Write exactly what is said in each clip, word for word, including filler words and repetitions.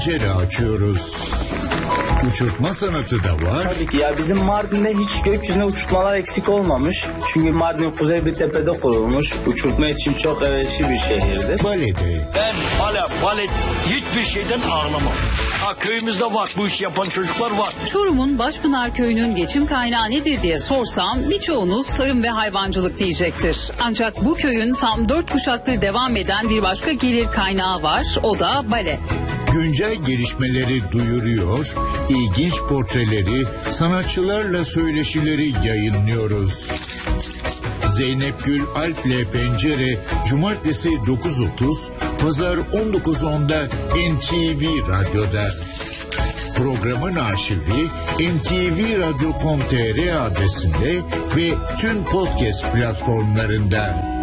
Pencere açıyoruz. Uçurtma sanatı da var. Tabii ki ya, bizim Mardin'de hiç gökyüzüne uçurtmalar eksik olmamış. Çünkü Mardin kuzey bir tepede kurulmuş. Uçurtma için çok elverişli bir şehirdir. Balede. Ben bale, balet hiçbir şeyden ağlamam. Ha, köyümüzde var, bu işi yapan çocuklar var. Çorum'un Başpınar Köyü'nün geçim kaynağı nedir diye sorsam birçoğunuz tarım ve hayvancılık diyecektir. Ancak bu köyün tam dört kuşaktır devam eden bir başka gelir kaynağı var, o da bale. Güncel gelişmeleri duyuruyor, ilginç portreleri, sanatçılarla söyleşileri yayınlıyoruz. Zeynep Gül Alp'le Pencere, Cumartesi dokuz otuz, Pazar on dokuz onda N T V Radyo'da. Programın arşivi N T V Radyo nokta com nokta t r adresinde ve tüm podcast platformlarında.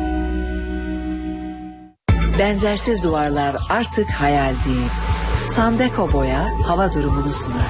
Benzersiz duvarlar artık hayal değil. Sandeko Boya hava durumunu sunar.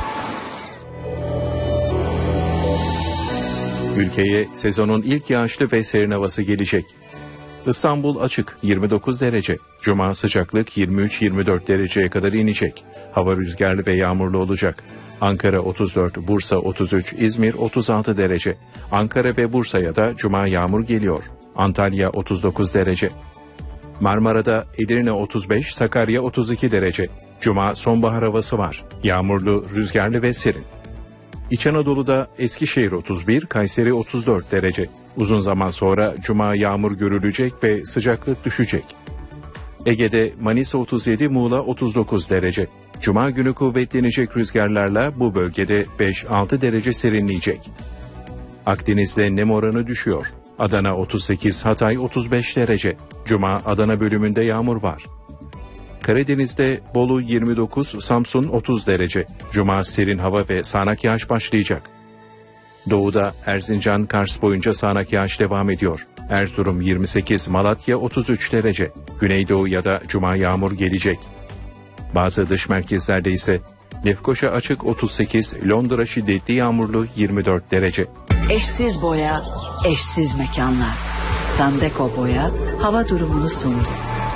Ülkeye sezonun ilk yağışlı ve serin havası gelecek. İstanbul açık yirmi dokuz derece. Cuma sıcaklık yirmi üç yirmi dört dereceye kadar inecek. Hava rüzgarlı ve yağmurlu olacak. Ankara otuz dört, Bursa otuz üç, İzmir otuz altı derece. Ankara ve Bursa'ya da cuma yağmur geliyor. Antalya otuz dokuz derece. Marmara'da Edirne otuz beş, Sakarya otuz iki derece. Cuma sonbahar havası var. Yağmurlu, rüzgarlı ve serin. İç Anadolu'da Eskişehir otuz bir, Kayseri otuz dört derece. Uzun zaman sonra cuma yağmur görülecek ve sıcaklık düşecek. Ege'de Manisa otuz yedi, Muğla otuz dokuz derece. Cuma günü kuvvetlenecek rüzgarlarla bu bölgede beş altı derece serinleyecek. Akdeniz'de nem oranı düşüyor. Adana otuz sekiz, Hatay otuz beş derece. Cuma Adana bölümünde yağmur var. Karadeniz'de Bolu yirmi dokuz, Samsun otuz derece. Cuma serin hava ve sağanak yağış başlayacak. Doğuda Erzincan, Kars boyunca sağanak yağış devam ediyor. Erzurum yirmi sekiz, Malatya otuz üç derece. Güneydoğu ya da cuma yağmur gelecek. Bazı dış merkezlerde ise Lefkoşa açık otuz sekiz, Londra şiddetli yağmurlu yirmi dört derece. Eşsiz boya, eşsiz mekanlar. Sandeko Boya hava durumunu sundu.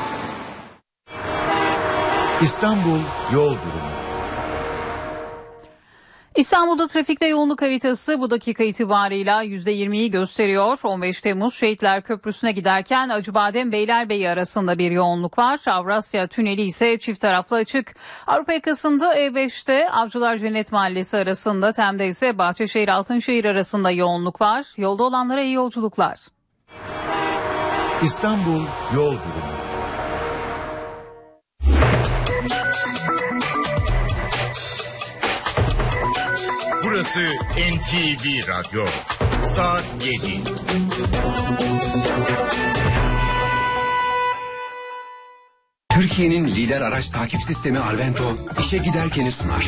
İstanbul yol durumu. İstanbul'da trafikte yoğunluk haritası bu dakika itibarıyla yüzde yirmiyi gösteriyor. on beş Temmuz Şehitler Köprüsü'ne giderken Acıbadem Beylerbeyi arasında bir yoğunluk var. Avrasya Tüneli ise çift taraflı açık. Avrupa yakasında E beşte Avcılar Cennet Mahallesi arasında, Tem'de ise Bahçeşehir Altınşehir arasında yoğunluk var. Yolda olanlara iyi yolculuklar. İstanbul yol durumu. Burası N T V Radyo. Saat yedi. Türkiye'nin lider araç takip sistemi Arvento işe giderkeni sunar.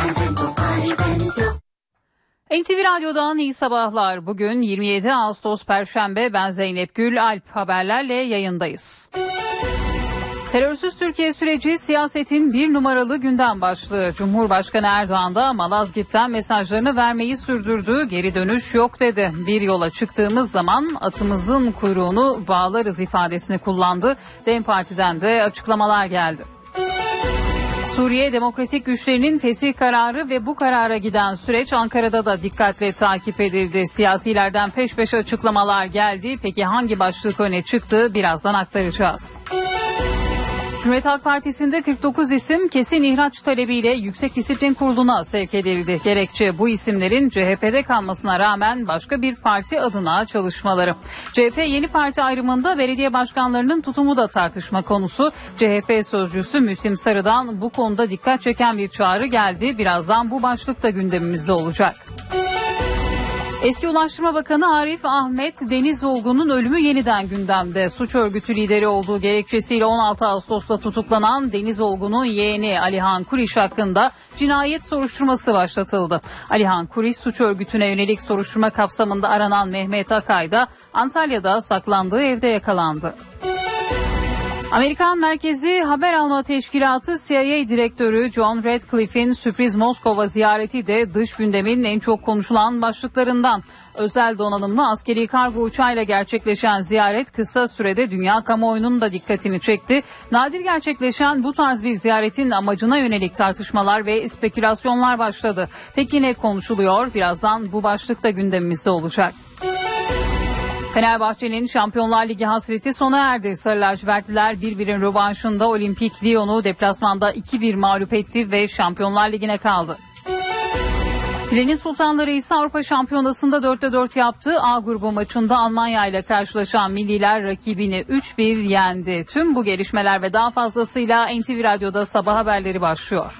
N T V Radyo'dan iyi sabahlar. Bugün yirmi yedi Ağustos Perşembe. Ben Zeynep Gül Alp, haberlerle yayındayız. Terörsüz Türkiye süreci siyasetin bir numaralı gündem başlığı. Cumhurbaşkanı Erdoğan da Malazgirt'ten mesajlarını vermeyi sürdürdü. Geri dönüş yok dedi. Bir yola çıktığımız zaman atımızın kuyruğunu bağlarız ifadesini kullandı. DEM Parti'den de açıklamalar geldi. Suriye Demokratik Güçlerinin fesih kararı ve bu karara giden süreç Ankara'da da dikkatle takip edildi. Siyasilerden peş peşe açıklamalar geldi. Peki hangi başlık öne çıktı? Birazdan aktaracağız. Cumhuriyet Halk Partisi'nde kırk dokuz isim kesin ihraç talebiyle Yüksek Disiplin Kurulu'na sevk edildi. Gerekçe bu isimlerin C H P'de kalmasına rağmen başka bir parti adına çalışmaları. C H P yeni parti ayrımında belediye başkanlarının tutumu da tartışma konusu. C H P sözcüsü Müslim Sarı'dan bu konuda dikkat çeken bir çağrı geldi. Birazdan bu başlık da gündemimizde olacak. Eski Ulaştırma Bakanı Arif Ahmet Denizolgu'nun ölümü yeniden gündemde. Suç örgütü lideri olduğu gerekçesiyle on altı Ağustos'ta tutuklanan Denizolgu'nun yeğeni Alihan Kuriş hakkında cinayet soruşturması başlatıldı. Alihan Kuriş suç örgütüne yönelik soruşturma kapsamında aranan Mehmet Akay da Antalya'da saklandığı evde yakalandı. Amerikan merkezi haber alma teşkilatı C I A direktörü John Radcliffe'in sürpriz Moskova ziyareti de dış gündemin en çok konuşulan başlıklarından. Özel donanımlı askeri kargo uçağıyla gerçekleşen ziyaret kısa sürede dünya kamuoyunun da dikkatini çekti. Nadir gerçekleşen bu tarz bir ziyaretin amacına yönelik tartışmalar ve spekülasyonlar başladı. Peki ne konuşuluyor? Birazdan bu başlık da gündemimizde olacak. Fenerbahçe'nin Şampiyonlar Ligi hasreti sona erdi. Sarı lacivertliler bir birin rövanşında Olimpik Lyon'u deplasmanda iki bir mağlup etti ve Şampiyonlar Ligi'ne kaldı. Filenin Sultanları ise Avrupa Şampiyonası'nda dörtte dört yaptı. A grubu maçında Almanya ile karşılaşan milliler rakibini üç bir yendi. Tüm bu gelişmeler ve daha fazlasıyla N T V Radyo'da sabah haberleri başlıyor.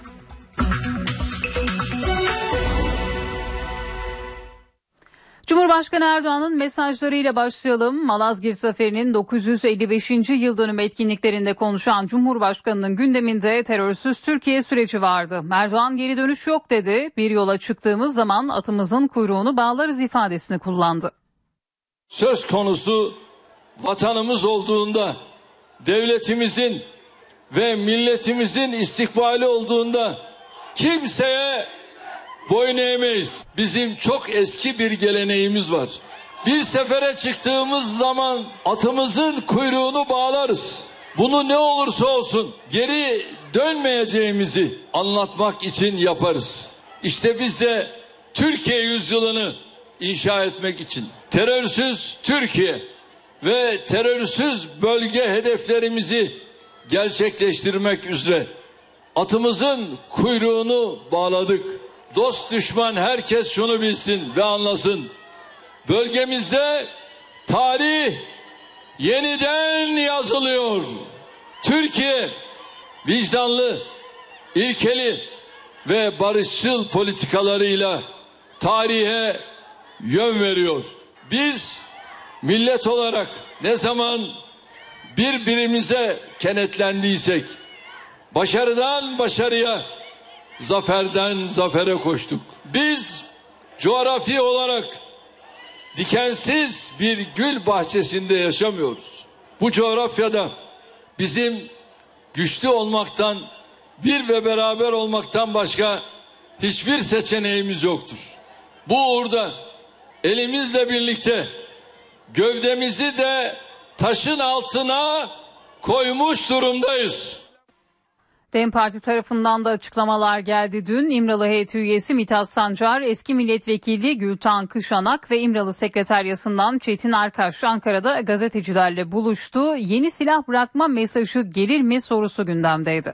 Cumhurbaşkanı Erdoğan'ın mesajlarıyla başlayalım. Malazgirt Zaferi'nin dokuz yüz elli beşinci yıl dönümü etkinliklerinde konuşan Cumhurbaşkanı'nın gündeminde terörsüz Türkiye süreci vardı. Erdoğan geri dönüş yok dedi. Bir yola çıktığımız zaman atımızın kuyruğunu bağlarız ifadesini kullandı. Söz konusu vatanımız olduğunda, devletimizin ve milletimizin istikbali olduğunda kimseye boyun eğmeyiz. Bizim çok eski bir geleneğimiz var. Bir sefere çıktığımız zaman atımızın kuyruğunu bağlarız. Bunu ne olursa olsun geri dönmeyeceğimizi anlatmak için yaparız. İşte biz de Türkiye yüzyılını inşa etmek için terörsüz Türkiye ve terörsüz bölge hedeflerimizi gerçekleştirmek üzere atımızın kuyruğunu bağladık. Dost düşman herkes şunu bilsin ve anlasın. Bölgemizde tarih yeniden yazılıyor. Türkiye vicdanlı, ilkeli ve barışçıl politikalarıyla tarihe yön veriyor. Biz millet olarak ne zaman birbirimize kenetlendiysek başarıdan başarıya, zaferden zafere koştuk. Biz coğrafi olarak dikensiz bir gül bahçesinde yaşamıyoruz. Bu coğrafyada bizim güçlü olmaktan, bir ve beraber olmaktan başka hiçbir seçeneğimiz yoktur. Bu uğurda elimizle birlikte gövdemizi de taşın altına koymuş durumdayız. DEM Parti tarafından da açıklamalar geldi dün. İmralı heyeti üyesi Mithat Sancar, eski milletvekili Gültan Kışanak ve İmralı Sekreteryası'ndan Çetin Arkaş Ankara'da gazetecilerle buluştu. Yeni silah bırakma mesajı gelir mi sorusu gündemdeydi.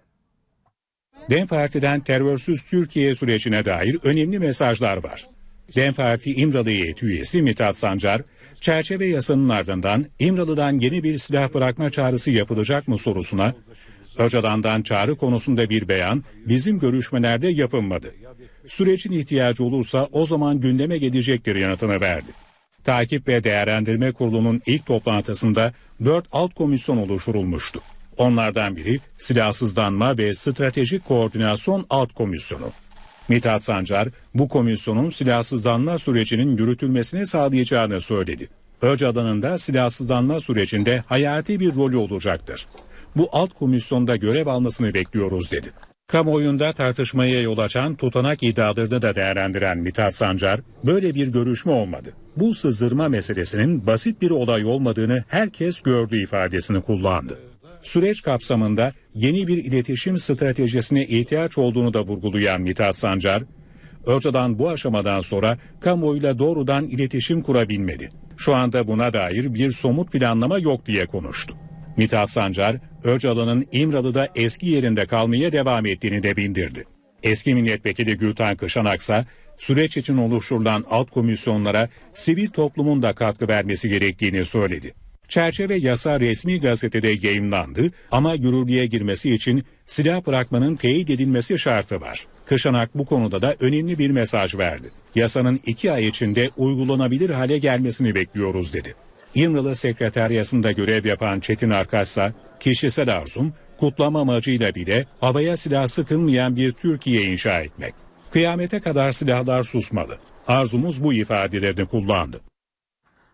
DEM Parti'den terörsüz Türkiye sürecine dair önemli mesajlar var. DEM Parti İmralı heyeti üyesi Mithat Sancar, çerçeve yasanın ardından İmralı'dan yeni bir silah bırakma çağrısı yapılacak mı sorusuna, Öcalan'dan çağrı konusunda bir beyan bizim görüşmelerde yapılmadı. Sürecin ihtiyacı olursa o zaman gündeme gelecektir yanıtını verdi. Takip ve Değerlendirme Kurulu'nun ilk toplantısında dört alt komisyon oluşturulmuştu. Onlardan biri Silahsızlanma ve Stratejik Koordinasyon Alt Komisyonu. Mithat Sancar bu komisyonun silahsızlanma sürecinin yürütülmesini sağlayacağını söyledi. Öcalan'ın da silahsızlanma sürecinde hayati bir rolü olacaktır. Bu alt komisyonda görev almasını bekliyoruz dedi. Kamuoyunda tartışmaya yol açan tutanak iddialarını da değerlendiren Mithat Sancar, böyle bir görüşme olmadı. Bu sızdırma meselesinin basit bir olay olmadığını herkes gördü ifadesini kullandı. Süreç kapsamında yeni bir iletişim stratejisine ihtiyaç olduğunu da vurgulayan Mithat Sancar, Öcalan bu aşamadan sonra kamuoyuyla doğrudan iletişim kurabilmedi. Şu anda buna dair bir somut planlama yok diye konuştu. Mithat Sancar, Öcalan'ın İmralı'da eski yerinde kalmaya devam ettiğini de bildirdi. Eski milletvekili Gültan Kışanaksa, süreç için oluşturulan alt komisyonlara sivil toplumun da katkı vermesi gerektiğini söyledi. Çerçeve yasa resmi gazetede yayımlandı ama yürürlüğe girmesi için silah bırakmanın teyit edilmesi şartı var. Kışanak bu konuda da önemli bir mesaj verdi. Yasanın iki ay içinde uygulanabilir hale gelmesini bekliyoruz dedi. İmralı Sekreteryası'nda görev yapan Çetin Arkaş'sa kişisel arzum kutlama amacıyla bile havaya silah sıkılmayan bir Türkiye inşa etmek. Kıyamete kadar silahlar susmalı. Arzumuz bu ifadelerini kullandı.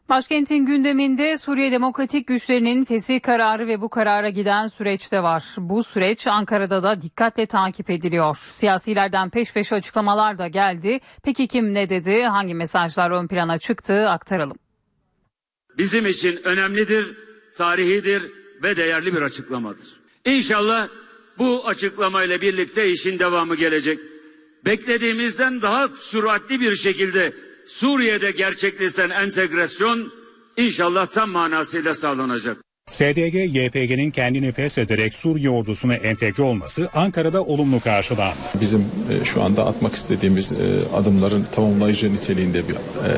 Başkentin gündeminde Suriye Demokratik Güçlerinin fesih kararı ve bu karara giden süreç de var. Bu süreç Ankara'da da dikkatle takip ediliyor. Siyasilerden peş peşe açıklamalar da geldi. Peki kim ne dedi? Hangi mesajlar ön plana çıktı? Aktaralım. Bizim için önemlidir, tarihidir ve değerli bir açıklamadır. İnşallah bu açıklamayla birlikte işin devamı gelecek. Beklediğimizden daha süratli bir şekilde Suriye'de gerçekleşen entegrasyon inşallah tam manasıyla sağlanacak. S D G Y P G'nin kendini feshederek Suriye ordusuna entegre olması Ankara'da olumlu karşılandı. Bizim e, şu anda atmak istediğimiz e, adımların tamamlayıcı niteliğinde bir e,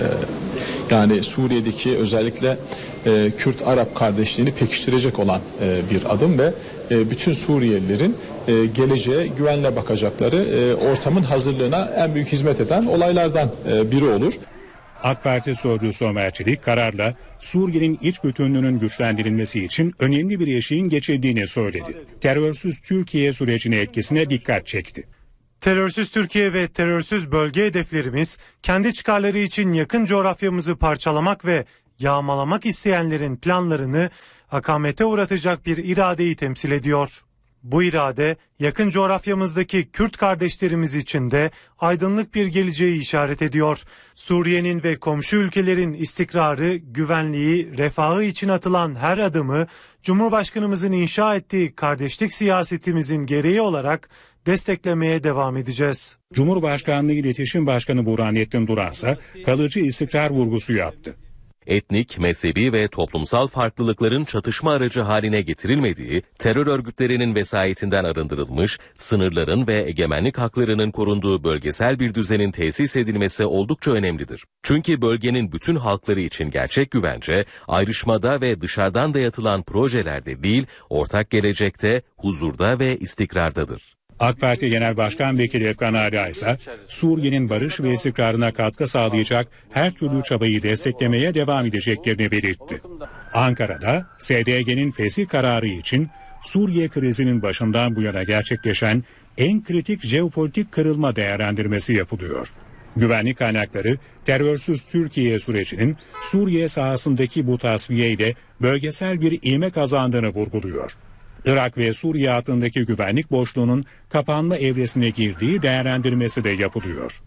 yani Suriye'deki özellikle e, Kürt-Arap kardeşliğini pekiştirecek olan e, bir adım ve e, bütün Suriyelilerin e, geleceğe güvenle bakacakları e, ortamın hazırlığına en büyük hizmet eden olaylardan e, biri olur. AK Parti sözcüsü Ömer Çelik kararla Suriye'nin iç bütünlüğünün güçlendirilmesi için önemli bir eşiğin geçildiğini söyledi. Terörsüz Türkiye sürecine etkisine dikkat çekti. Terörsüz Türkiye ve terörsüz bölge hedeflerimiz kendi çıkarları için yakın coğrafyamızı parçalamak ve yağmalamak isteyenlerin planlarını akamete uğratacak bir iradeyi temsil ediyor. Bu irade yakın coğrafyamızdaki Kürt kardeşlerimiz için de aydınlık bir geleceği işaret ediyor. Suriye'nin ve komşu ülkelerin istikrarı, güvenliği, refahı için atılan her adımı Cumhurbaşkanımızın inşa ettiği kardeşlik siyasetimizin gereği olarak desteklemeye devam edeceğiz. Cumhurbaşkanlığı İletişim Başkanı Burhanettin Duransa kalıcı istikrar vurgusu yaptı. Etnik, mezhebi ve toplumsal farklılıkların çatışma aracı haline getirilmediği, terör örgütlerinin vesayetinden arındırılmış, sınırların ve egemenlik haklarının korunduğu bölgesel bir düzenin tesis edilmesi oldukça önemlidir. Çünkü bölgenin bütün halkları için gerçek güvence, ayrışmada ve dışarıdan dayatılan projelerde değil, ortak gelecekte, huzurda ve istikrardadır. AK Parti Genel Başkan Vekili Efkan Ala ise Suriye'nin barış ve istikrarına katkı sağlayacak her türlü çabayı desteklemeye devam edeceklerini belirtti. Ankara'da S D G'nin fesih kararı için Suriye krizinin başından bu yana gerçekleşen en kritik jeopolitik kırılma değerlendirmesi yapılıyor. Güvenlik kaynakları terörsüz Türkiye sürecinin Suriye sahasındaki bu tasfiyeyle bölgesel bir ivme kazandığını vurguluyor. Irak ve Suriye hattındaki güvenlik boşluğunun kapanma evresine girdiği değerlendirmesi de yapılıyor.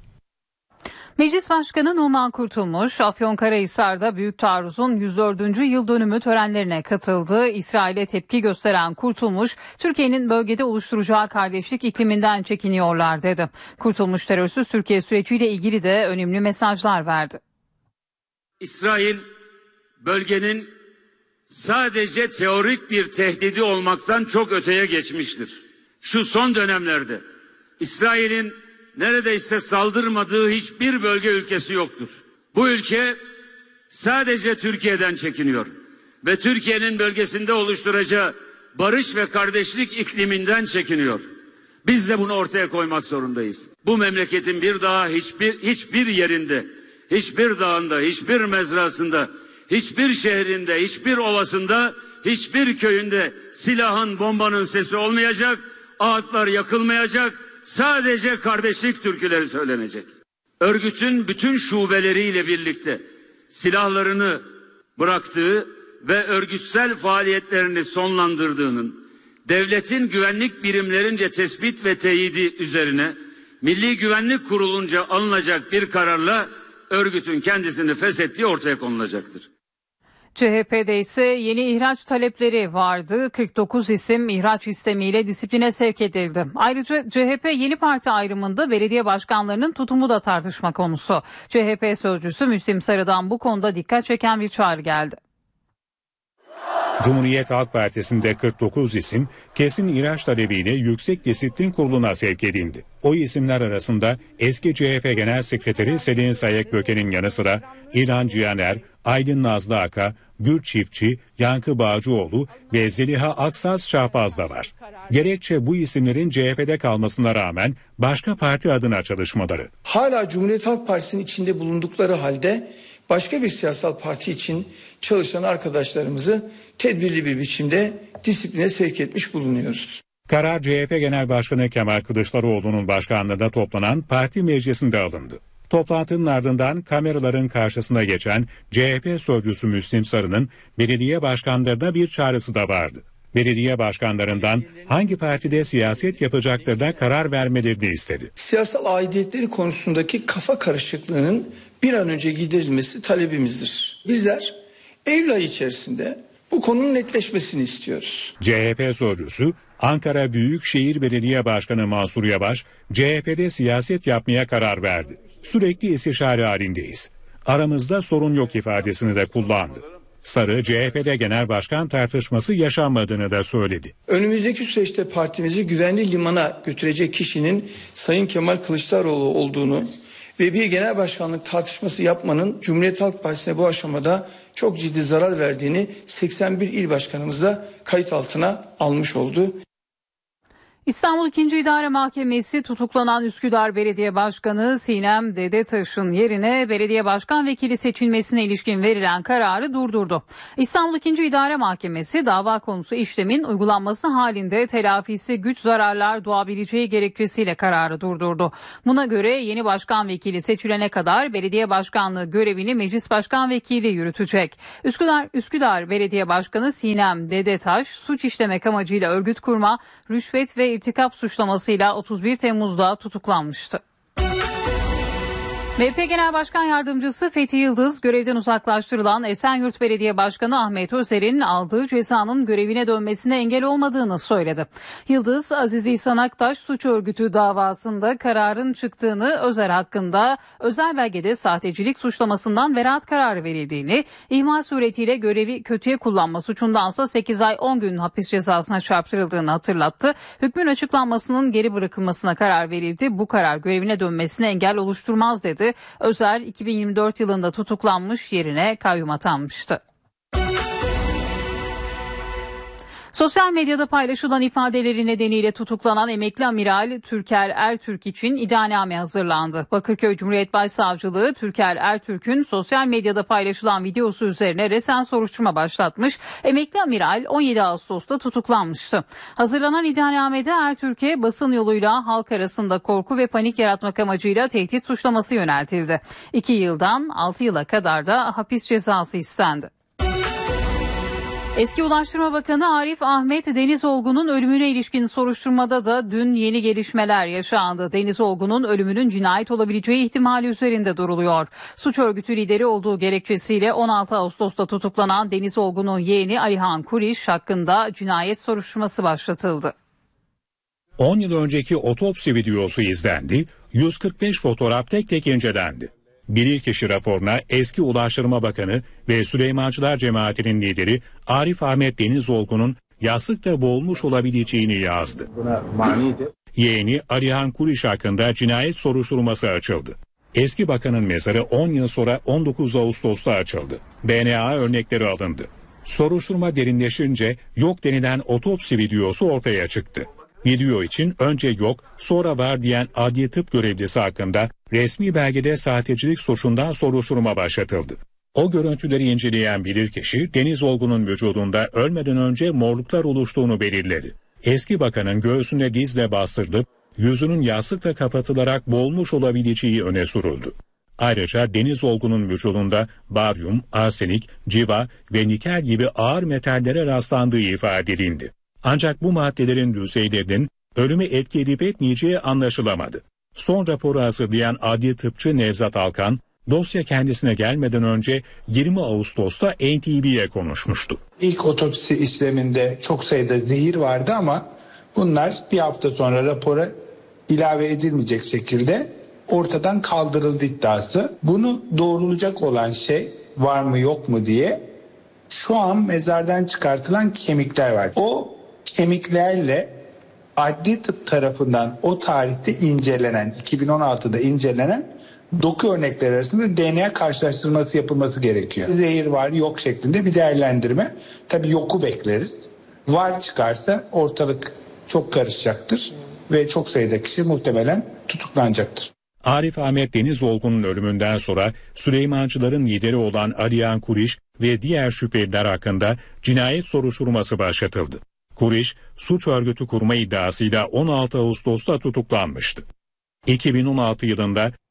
Meclis Başkanı Numan Kurtulmuş, Afyonkarahisar'da Büyük Taarruz'un yüz dördüncü yıl dönümü törenlerine katıldı. İsrail'e tepki gösteren Kurtulmuş, Türkiye'nin bölgede oluşturacağı kardeşlik ikliminden çekiniyorlar dedi. Kurtulmuş terörsüz Türkiye süreciyle ilgili de önemli mesajlar verdi. İsrail bölgenin sadece teorik bir tehdidi olmaktan çok öteye geçmiştir. Şu son dönemlerde İsrail'in neredeyse saldırmadığı hiçbir bölge ülkesi yoktur. Bu ülke sadece Türkiye'den çekiniyor ve Türkiye'nin bölgesinde oluşturacağı barış ve kardeşlik ikliminden çekiniyor. Biz de bunu ortaya koymak zorundayız. Bu memleketin bir daha hiçbir hiçbir yerinde, hiçbir dağında, hiçbir mezrasında, hiçbir şehrinde, hiçbir ovasında, hiçbir köyünde silahın, bombanın sesi olmayacak, ağıtlar yakılmayacak, sadece kardeşlik türküleri söylenecek. Örgütün bütün şubeleriyle birlikte silahlarını bıraktığı ve örgütsel faaliyetlerini sonlandırdığının, devletin güvenlik birimlerince tespit ve teyidi üzerine Milli Güvenlik Kurulu'nca alınacak bir kararla örgütün kendisini feshettiği ortaya konulacaktır. C H P'de ise yeni ihraç talepleri vardı. kırk dokuz isim ihraç istemiyle disipline sevk edildi. Ayrıca C H P yeni parti ayrımında belediye başkanlarının tutumu da tartışma konusu. C H P sözcüsü Müslim Sarı'dan bu konuda dikkat çeken bir çağrı geldi. Cumhuriyet Halk Partisi'nde kırk dokuz isim kesin ihraç talebiyle Yüksek Disiplin Kurulu'na sevk edildi. O isimler arasında eski C H P Genel Sekreteri Selin Sayek-Böke'nin yanı sıra İlhan Cihaner, Aydın Nazlı Aka, Gül Çiftçi, Yankı Bağcıoğlu ve Zeliha Aksaz Şahbaz da var. Gerekçe bu isimlerin C H P'de kalmasına rağmen başka parti adına çalışmaları. Hala Cumhuriyet Halk Partisi'nin içinde bulundukları halde başka bir siyasal parti için çalışan arkadaşlarımızı tedbirli bir biçimde disipline sevk etmiş bulunuyoruz. Karar C H P Genel Başkanı Kemal Kılıçdaroğlu'nun başkanlığında toplanan parti meclisinde alındı. Toplantının ardından kameraların karşısına geçen C H P sözcüsü Müslim Sarı'nın belediye başkanlarına bir çağrısı da vardı. Belediye başkanlarından hangi partide siyaset yapacaklarına karar vermelerini istedi. Siyasal aidiyetleri konusundaki kafa karışıklığının bir an önce giderilmesi talebimizdir. Bizler Eylül ayı içerisinde bu konunun netleşmesini istiyoruz. C H P sözcüsü Ankara Büyükşehir Belediye Başkanı Mansur Yavaş, C H P'de siyaset yapmaya karar verdi. Sürekli istişare halindeyiz. Aramızda sorun yok ifadesini de kullandı. Sarı, C H P'de genel başkan tartışması yaşanmadığını da söyledi. Önümüzdeki süreçte partimizi güvenli limana götürecek kişinin Sayın Kemal Kılıçdaroğlu olduğunu ve bir genel başkanlık tartışması yapmanın Cumhuriyet Halk Partisi'ne bu aşamada çok ciddi zarar verdiğini seksen bir il başkanımız da kayıt altına almış oldu. İstanbul ikinci. İdare Mahkemesi tutuklanan Üsküdar Belediye Başkanı Sinem Dedetaş'ın yerine belediye başkan vekili seçilmesine ilişkin verilen kararı durdurdu. İstanbul ikinci. İdare Mahkemesi dava konusu işlemin uygulanması halinde telafisi güç zararlar doğabileceği gerekçesiyle kararı durdurdu. Buna göre yeni başkan vekili seçilene kadar belediye başkanlığı görevini meclis başkan vekili yürütecek. Üsküdar, Üsküdar Belediye Başkanı Sinem Dedetaş suç işlemek amacıyla örgüt kurma, rüşvet ve irtikap suçlamasıyla otuz bir Temmuz'da tutuklanmıştı. M H P Genel Başkan Yardımcısı Fethi Yıldız görevden uzaklaştırılan Esenyurt Belediye Başkanı Ahmet Özer'in aldığı cezanın görevine dönmesine engel olmadığını söyledi. Yıldız, Aziz İhsan Aktaş suç örgütü davasında kararın çıktığını, Özer hakkında özel belgede sahtecilik suçlamasından beraat kararı verildiğini, ihmal suretiyle görevi kötüye kullanma suçundansa sekiz ay on gün hapis cezasına çarptırıldığını hatırlattı. Hükmün açıklanmasının geri bırakılmasına karar verildi. Bu karar görevine dönmesine engel oluşturmaz dedi. Özer iki bin yirmi dört yılında tutuklanmış, yerine kayyum atanmıştı. Sosyal medyada paylaşılan ifadeleri nedeniyle tutuklanan emekli amiral Türker Ertürk için iddianame hazırlandı. Bakırköy Cumhuriyet Başsavcılığı Türker Ertürk'ün sosyal medyada paylaşılan videosu üzerine resen soruşturma başlatmış. Emekli amiral on yedi Ağustos'ta tutuklanmıştı. Hazırlanan iddianamede Ertürk'e basın yoluyla halk arasında korku ve panik yaratmak amacıyla tehdit suçlaması yöneltildi. iki yıldan altı yıla kadar da hapis cezası istendi. Eski Ulaştırma Bakanı Arif Ahmet Denizolgu'nun ölümüne ilişkin soruşturmada da dün yeni gelişmeler yaşandı. Denizolgu'nun ölümünün cinayet olabileceği ihtimali üzerinde duruluyor. Suç örgütü lideri olduğu gerekçesiyle on altı Ağustos'ta tutuklanan Denizolgu'nun yeğeni Alihan Kuriş hakkında cinayet soruşturması başlatıldı. on yıl önceki otopsi videosu izlendi, yüz kırk beş fotoğraf tek tek incelendi. Bilirkişi raporuna eski Ulaştırma Bakanı ve Süleymancılar Cemaati'nin lideri Arif Ahmet Denizolgu'nun yastıkta boğulmuş olabileceğini yazdı. Yeğeni Alihan Kuriş hakkında cinayet soruşturması açıldı. Eski bakanın mezarı on yıl sonra on dokuz Ağustos'ta açıldı. D N A örnekleri alındı. Soruşturma derinleşince yok denilen otopsi videosu ortaya çıktı. Video için önce yok, sonra var diyen adli tıp görevlisi hakkında resmi belgede sahtecilik suçundan soruşturma başlatıldı. O görüntüleri inceleyen bilirkişi Denizolgu'nun vücudunda ölmeden önce morluklar oluştuğunu belirledi. Eski bakanın göğsüne dizle bastırılıp yüzünün yastıkla kapatılarak boğulmuş olabileceği öne sürüldü. Ayrıca Denizolgu'nun vücudunda baryum, arsenik, civa ve nikel gibi ağır metallere rastlandığı ifade edildi. Ancak bu maddelerin düzeylerinin ölümü etki edip etmeyeceği anlaşılamadı. Son raporu hazırlayan adli tıpçı Nevzat Alkan, dosya kendisine gelmeden önce yirmi Ağustos'ta N T V'ye konuşmuştu. İlk otopsi işleminde çok sayıda zehir vardı ama bunlar bir hafta sonra rapora ilave edilmeyecek şekilde ortadan kaldırıldı iddiası. Bunu doğrulayacak olan şey var mı yok mu diye şu an mezardan çıkartılan kemikler var. O kemiklerle adli tıp tarafından o tarihte incelenen, iki bin on altıda incelenen doku örnekleri arasında D N A karşılaştırması yapılması gerekiyor. Zehir var yok şeklinde bir değerlendirme. Tabii yoku bekleriz. Var çıkarsa ortalık çok karışacaktır ve çok sayıda kişi muhtemelen tutuklanacaktır. Arif Ahmet Denizolgu'nun ölümünden sonra Süleymancıların lideri olan Alihan Kuriş ve diğer şüpheliler hakkında cinayet soruşturması başlatıldı. Kuriş, suç örgütü kurma iddiasıyla on altı Ağustos'ta tutuklanmıştı. iki bin on altı yılında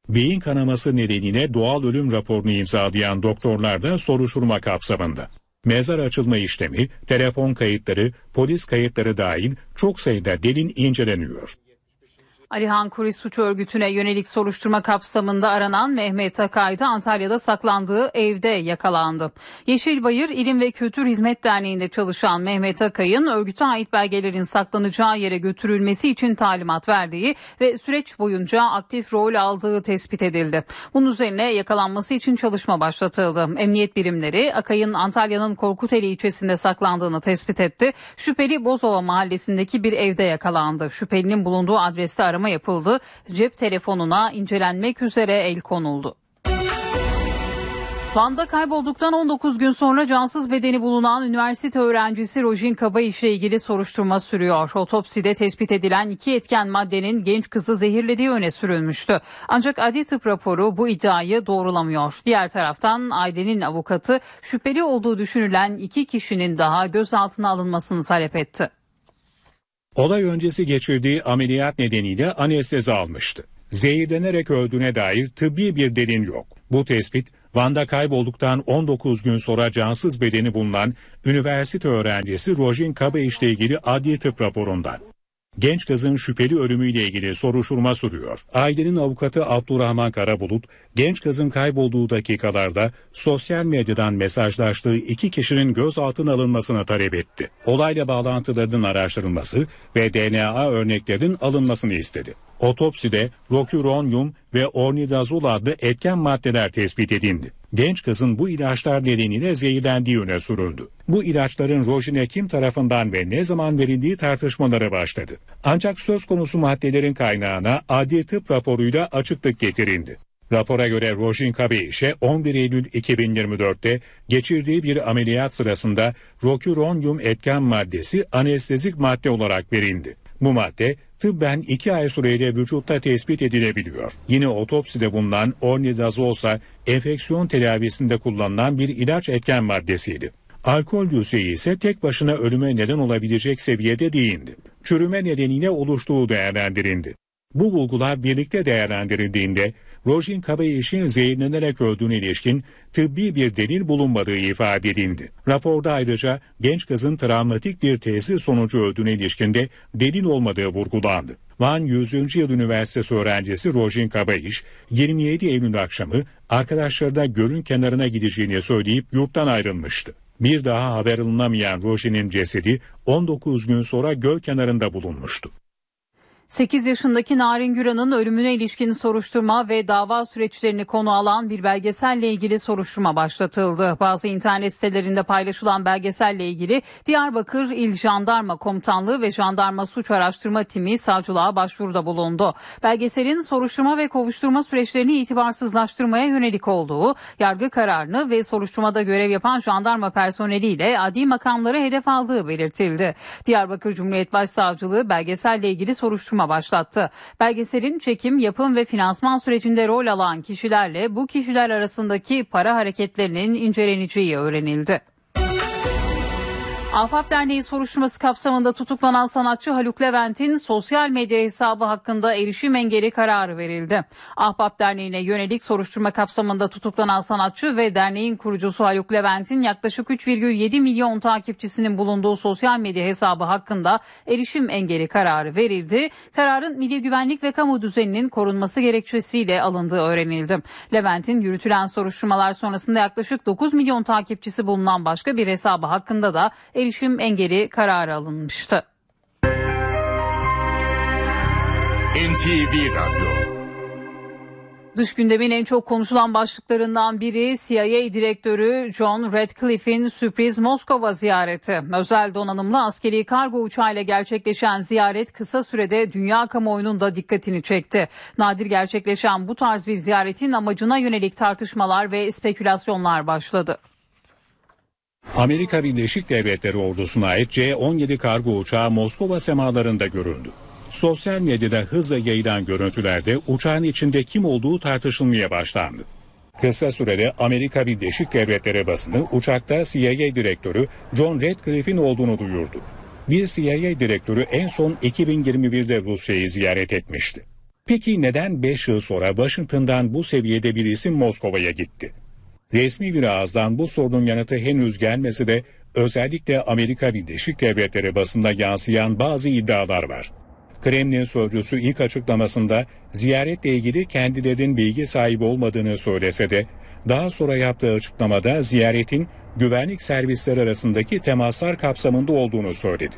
Beyin kanaması nedeniyle doğal ölüm raporunu imzalayan doktorlar da soruşturma kapsamında. Mezar açılma işlemi, telefon kayıtları, polis kayıtları dahil çok sayıda delil inceleniyor. Alihan Kuris suç örgütüne yönelik soruşturma kapsamında aranan Mehmet Akay da Antalya'da saklandığı evde yakalandı. Yeşilbayır İlim ve Kültür Hizmet Derneği'nde çalışan Mehmet Akay'ın örgüte ait belgelerin saklanacağı yere götürülmesi için talimat verdiği ve süreç boyunca aktif rol aldığı tespit edildi. Bunun üzerine yakalanması için çalışma başlatıldı. Emniyet birimleri Akay'ın Antalya'nın Korkuteli ilçesinde saklandığını tespit etti. Şüpheli Bozova mahallesindeki bir evde yakalandı. Şüphelinin bulunduğu adreste arama yapıldı. Cep telefonuna incelenmek üzere el konuldu. Van'da kaybolduktan on dokuz gün sonra cansız bedeni bulunan üniversite öğrencisi Rojin Kabayiş ile ilgili soruşturma sürüyor. Otopside tespit edilen iki etken maddenin genç kızı zehirlediği öne sürülmüştü. Ancak adli tıp raporu bu iddiayı doğrulamıyor. Diğer taraftan ailenin avukatı şüpheli olduğu düşünülen iki kişinin daha gözaltına alınmasını talep etti. Olay öncesi geçirdiği ameliyat nedeniyle anestezi almıştı. Zehirlenerek öldüğüne dair tıbbi bir delil yok. Bu tespit Van'da kaybolduktan on dokuz gün sonra cansız bedeni bulunan üniversite öğrencisi Rojin Kabayiş ile ilgili adli tıp raporundan. Genç kızın şüpheli ölümüyle ilgili soruşturma sürüyor. Ailenin avukatı Abdurrahman Karabulut, genç kızın kaybolduğu dakikalarda sosyal medyadan mesajlaştığı iki kişinin gözaltına alınmasını talep etti. Olayla bağlantılarının araştırılması ve D N A örneklerinin alınmasını istedi. Otopside roküronyum ve ornidazol adlı etken maddeler tespit edildi. Genç kızın bu ilaçlar nedeniyle zehirlendiği öne sürüldü. Bu ilaçların Rojin'e kim tarafından ve ne zaman verildiği tartışmaları başladı. Ancak söz konusu maddelerin kaynağına adli tıp raporuyla açıklık getirildi. Rapora göre Rojin Kabeyiş'e on bir Eylül iki bin yirmi dörtte geçirdiği bir ameliyat sırasında roküronyum etken maddesi anestezik madde olarak verildi. Bu madde tıbben iki ay süreyle vücutta tespit edilebiliyor. Yine otopside bulunan ornidazol ise enfeksiyon tedavisinde kullanılan bir ilaç etken maddesiydi. Alkol düzeyi ise tek başına ölüme neden olabilecek seviyede değildi. Çürüme nedeniyle oluştuğu değerlendirildi. Bu bulgular birlikte değerlendirildiğinde Rojin Kabayiş'in zehirlenerek öldüğüne ilişkin tıbbi bir delil bulunmadığı ifade edildi. Raporda ayrıca genç kızın travmatik bir tesis sonucu öldüğüne ilişkin de delil olmadığı vurgulandı. Van yüzüncü Yıl Üniversitesi öğrencisi Rojin Kabayiş yirmi yedi Eylül akşamı arkadaşlarına gölün kenarına gideceğini söyleyip yurttan ayrılmıştı. Bir daha haber alınamayan Rojin'in cesedi on dokuz gün sonra göl kenarında bulunmuştu. sekiz yaşındaki Narin Güran'ın ölümüne ilişkin soruşturma ve dava süreçlerini konu alan bir belgeselle ilgili soruşturma başlatıldı. Bazı internet sitelerinde paylaşılan belgeselle ilgili Diyarbakır İl Jandarma Komutanlığı ve Jandarma Suç Araştırma Timi savcılığa başvuruda bulundu. Belgeselin soruşturma ve kovuşturma süreçlerini itibarsızlaştırmaya yönelik olduğu, yargı kararını ve soruşturmada görev yapan jandarma personeliyle adli makamları hedef aldığı belirtildi. Diyarbakır Cumhuriyet Başsavcılığı belgeselle ilgili soruşturma başlattı. Belgeselin çekim, yapım ve finansman sürecinde rol alan kişilerle bu kişiler arasındaki para hareketlerinin inceleneceği öğrenildi. Ahbap Derneği soruşturması kapsamında tutuklanan sanatçı Haluk Levent'in sosyal medya hesabı hakkında erişim engeli kararı verildi. Ahbap Derneği'ne yönelik soruşturma kapsamında tutuklanan sanatçı ve derneğin kurucusu Haluk Levent'in yaklaşık üç virgül yedi milyon takipçisinin bulunduğu sosyal medya hesabı hakkında erişim engeli kararı verildi. Kararın milli güvenlik ve kamu düzeninin korunması gerekçesiyle alındığı öğrenildi. Levent'in yürütülen soruşturmalar sonrasında yaklaşık dokuz milyon takipçisi bulunan başka bir hesabı hakkında da erişim engeli kararı alınmıştı. N T V Radyo. Dış gündemin en çok konuşulan başlıklarından biri C I A Direktörü John Ratcliffe'in sürpriz Moskova ziyareti. Özel donanımlı askeri kargo uçağıyla gerçekleşen ziyaret kısa sürede dünya kamuoyunun da dikkatini çekti. Nadir gerçekleşen bu tarz bir ziyaretin amacına yönelik tartışmalar ve spekülasyonlar başladı. Amerika Birleşik Devletleri ordusuna ait C on yedi kargo uçağı Moskova semalarında görüldü. Sosyal medyada hızla yayılan görüntülerde uçağın içinde kim olduğu tartışılmaya başlandı. Kısa sürede Amerika Birleşik Devletleri basını uçakta C I A Direktörü John Ratcliffe'in olduğunu duyurdu. Bir C I A Direktörü en son iki bin yirmi birde Rusya'yı ziyaret etmişti. Peki neden beş yıl sonra Washington'dan bu seviyede bir isim Moskova'ya gitti? Resmi bir ağızdan bu sorunun yanıtı henüz gelmesi de özellikle Amerika Birleşik Devletleri basında yansıyan bazı iddialar var. Kremlin sözcüsü ilk açıklamasında ziyaretle ilgili kendilerinin bilgi sahibi olmadığını söylese de daha sonra yaptığı açıklamada ziyaretin güvenlik servisleri arasındaki temaslar kapsamında olduğunu söyledi.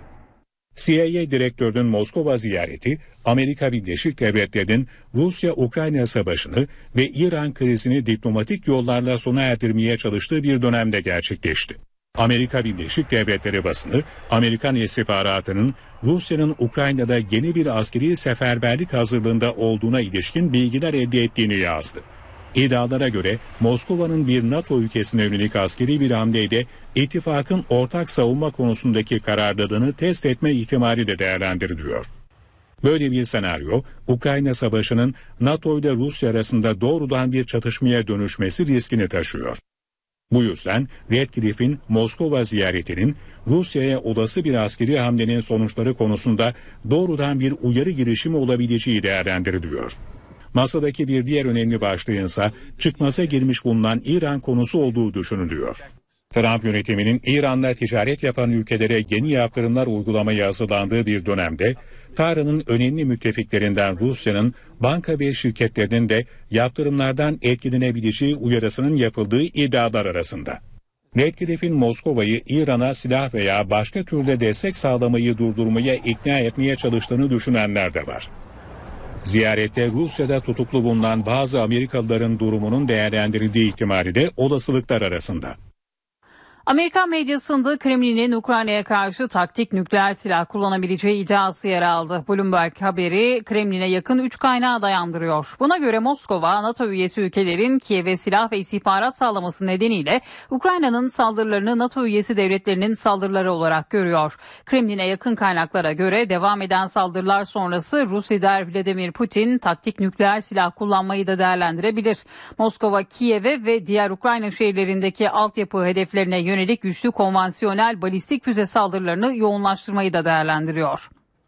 C I A direktörünün Moskova ziyareti, Amerika Birleşik Devletleri'nin Rusya-Ukrayna savaşını ve İran krizini diplomatik yollarla sona erdirmeye çalıştığı bir dönemde gerçekleşti. Amerika Birleşik Devletleri basını, Amerikan istihbaratının Rusya'nın Ukrayna'da yeni bir askeri seferberlik hazırlığında olduğuna ilişkin bilgiler elde ettiğini yazdı. İddialara göre Moskova'nın bir NATO ülkesine yönelik askeri bir hamleyle ittifakın ortak savunma konusundaki kararlılığını test etme ihtimali de değerlendiriliyor. Böyle bir senaryo, Ukrayna Savaşı'nın NATO ile Rusya arasında doğrudan bir çatışmaya dönüşmesi riskini taşıyor. Bu yüzden Redcliffe'in Moskova ziyaretinin Rusya'ya olası bir askeri hamlenin sonuçları konusunda doğrudan bir uyarı girişimi olabileceği değerlendiriliyor. Masadaki bir diğer önemli başlığınsa çıkmaza girmiş bulunan İran konusu olduğu düşünülüyor. Trump yönetiminin İran'la ticaret yapan ülkelere yeni yaptırımlar uygulamaya hazırlandığı bir dönemde, Tahran'ın önemli müttefiklerinden Rusya'nın banka ve şirketlerinin de yaptırımlardan etkilenebileceği uyarısının yapıldığı iddialar arasında. Redcliffe'in Moskova'yı İran'a silah veya başka türde destek sağlamayı durdurmaya ikna etmeye çalıştığını düşünenler de var. Ziyarette Rusya'da tutuklu bulunan bazı Amerikalıların durumunun değerlendirildiği ihtimali de olasılıklar arasında. Amerikan medyasında Kremlin'in Ukrayna'ya karşı taktik nükleer silah kullanabileceği iddiası yer aldı. Bloomberg haberi Kremlin'e yakın üç kaynağı dayandırıyor. Buna göre Moskova, NATO üyesi ülkelerin Kiev'e silah ve istihbarat sağlaması nedeniyle Ukrayna'nın saldırılarını NATO üyesi devletlerinin saldırıları olarak görüyor. Kremlin'e yakın kaynaklara göre devam eden saldırılar sonrası Rus lider Vladimir Putin taktik nükleer silah kullanmayı da değerlendirebilir. Moskova, Kiev'e ve diğer Ukrayna şehirlerindeki altyapı hedeflerine yönelik yönelik güçlü konvansiyonel balistik füze saldırılarını yoğunlaştırmayı da değerlendiriyor.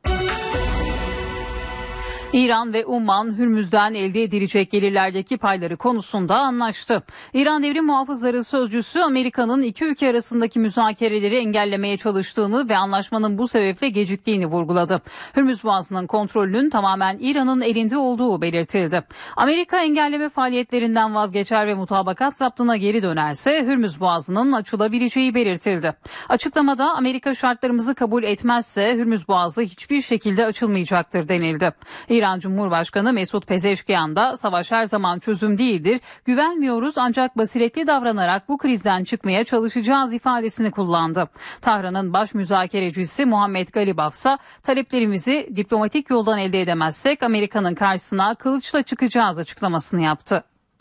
İran ve Umman, Hürmüz'den elde edilecek gelirlerdeki payları konusunda anlaştı. İran Devrim Muhafızları Sözcüsü Amerika'nın iki ülke arasındaki müzakereleri engellemeye çalıştığını ve anlaşmanın bu sebeple geciktiğini vurguladı. Hürmüz Boğazı'nın kontrolünün tamamen İran'ın elinde olduğu belirtildi. Amerika engelleme faaliyetlerinden vazgeçer ve mutabakat zaptına geri dönerse Hürmüz Boğazı'nın açılabileceği belirtildi. Açıklamada Amerika şartlarımızı kabul etmezse Hürmüz Boğazı hiçbir şekilde açılmayacaktır denildi. İran Cumhurbaşkanı Mesut Pezeshkian da savaş her zaman çözüm değildir, güvenmiyoruz ancak basiretli davranarak bu krizden çıkmaya çalışacağız ifadesini kullandı. Tahran'ın baş müzakerecisi Muhammed Galibaf ise taleplerimizi diplomatik yoldan elde edemezsek Amerika'nın karşısına kılıçla çıkacağız açıklamasını yaptı.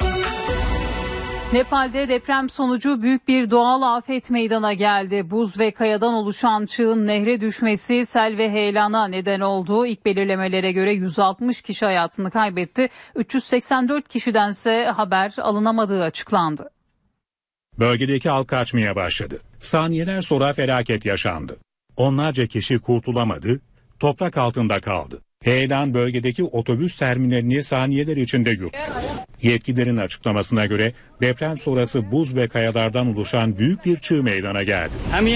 Nepal'de deprem sonucu büyük bir doğal afet meydana geldi. Buz ve kayadan oluşan çığın nehre düşmesi sel ve heyelana neden oldu. İlk belirlemelere göre yüz altmış kişi hayatını kaybetti. üç yüz seksen dört kişidense haber alınamadığı açıklandı. Bölgedeki halk kaçmaya başladı. Saniyeler sonra felaket yaşandı. Onlarca kişi kurtulamadı, toprak altında kaldı. Heyelan bölgedeki otobüs terminalini saniyeler içinde yuttu. Yetkililerin açıklamasına göre deprem sonrası buz ve kayalardan oluşan büyük bir çığ meydana geldi.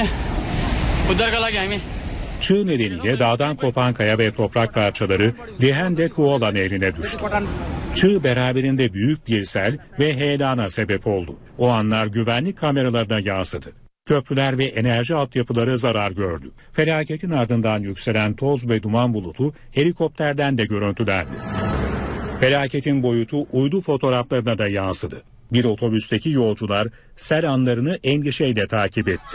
Çığ nedeniyle dağdan kopan kaya ve toprak parçaları Lihendek Kuala Nehri'ne düştü. Çığ beraberinde büyük bir sel ve heyelana sebep oldu. O anlar güvenlik kameralarına yansıdı. Köprüler ve enerji altyapıları zarar gördü. Felaketin ardından yükselen toz ve duman bulutu helikopterden de görüntülendi. Felaketin boyutu uydu fotoğraflarına da yansıdı. Bir otobüsteki yolcular sel anlarını endişeyle takip etti.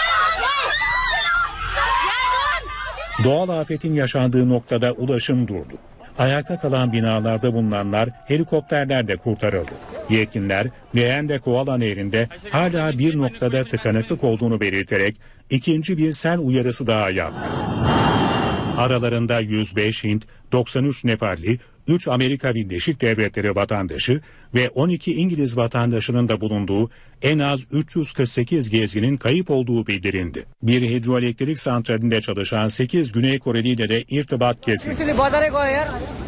Doğal afetin yaşandığı noktada ulaşım durdu. Ayakta kalan binalarda bulunanlar helikopterlerle kurtarıldı. Yetkililer Leğende Koala Nehri'nde hala bir noktada tıkanıklık olduğunu belirterek ikinci bir sel uyarısı daha yaptı. Aralarında yüz beş Hint, doksan üç Nepalli, üç Amerika Birleşik Devletleri vatandaşı ve on iki İngiliz vatandaşının da bulunduğu en az üç yüz kırk sekiz gezginin kayıp olduğu bildirildi. Bir hidroelektrik santralinde çalışan sekiz Güney Koreli ile de irtibat kesildi.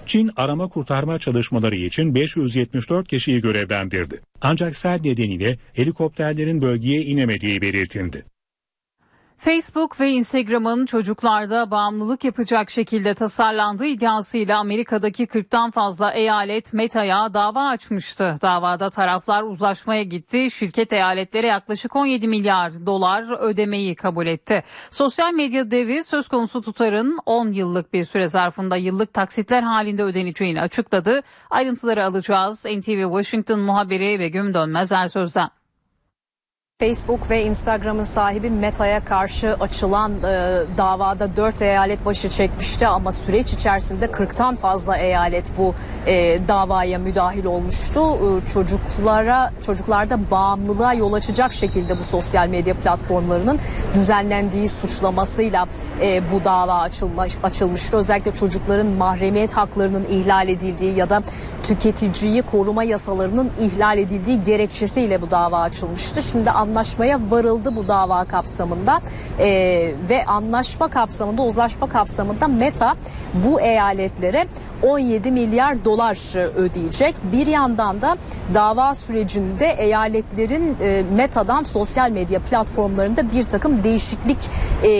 Çin arama kurtarma çalışmaları için beş yüz yetmiş dört kişiyi görevlendirdi. Ancak sel nedeniyle helikopterlerin bölgeye inemediği belirtildi. Facebook ve Instagram'ın çocuklarda bağımlılık yapacak şekilde tasarlandığı iddiasıyla Amerika'daki kırktan fazla eyalet Meta'ya dava açmıştı. Davada taraflar uzlaşmaya gitti. Şirket eyaletlere yaklaşık on yedi milyar dolar ödemeyi kabul etti. Sosyal medya devi söz konusu tutarın on yıllık bir süre zarfında yıllık taksitler halinde ödeneceğini açıkladı. Ayrıntıları alacağız. N T V Washington muhabiri Begüm Dönmez Ersöz'den. Facebook ve Instagram'ın sahibi Meta'ya karşı açılan e, davada dört eyalet başı çekmişti ama süreç içerisinde kırktan fazla eyalet bu e, davaya müdahil olmuştu. E, çocuklara çocuklarda bağımlılığa yol açacak şekilde bu sosyal medya platformlarının düzenlendiği suçlamasıyla e, bu dava açılmış, açılmıştı. Özellikle çocukların mahremiyet haklarının ihlal edildiği ya da tüketiciyi koruma yasalarının ihlal edildiği gerekçesiyle bu dava açılmıştı. Şimdi anlaşmaya varıldı bu dava kapsamında ee, ve anlaşma kapsamında, uzlaşma kapsamında Meta bu eyaletlere on yedi milyar dolar ödeyecek. Bir yandan da dava sürecinde eyaletlerin e, Meta'dan sosyal medya platformlarında bir takım değişiklik e,